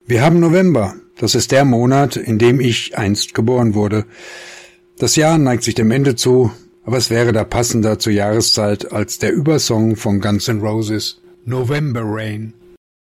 Wir haben November. Das ist der Monat, in dem ich einst geboren wurde. Das Jahr neigt sich dem Ende zu, aber es wäre da passender zur Jahreszeit als der Übersong von Guns N' Roses, November Rain.